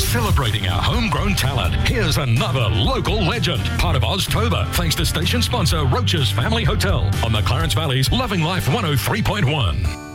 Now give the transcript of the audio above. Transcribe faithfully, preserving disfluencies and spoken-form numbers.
Celebrating our homegrown talent, here's another local legend. Part of Oztober, thanks to station sponsor Roach's Family Hotel on the Clarence Valley's Loving Life one oh three point one.